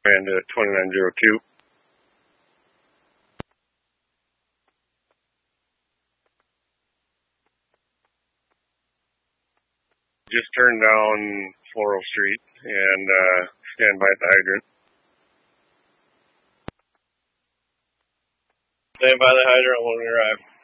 And 2902. Just turned down Floral Street and stand by at the hydrant. Stand by the hydrant when we arrive.